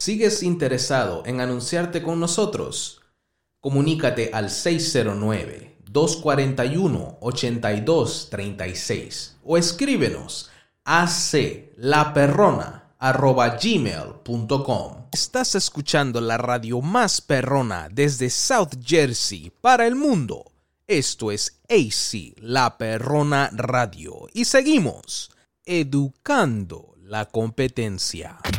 ¿Sigues interesado en anunciarte con nosotros? Comunícate al 609-241-8236 o escríbenos a aclaperrona@gmail.com. Estás escuchando la radio más perrona desde South Jersey para el mundo. Esto es AC La Perrona Radio y seguimos educando la competencia.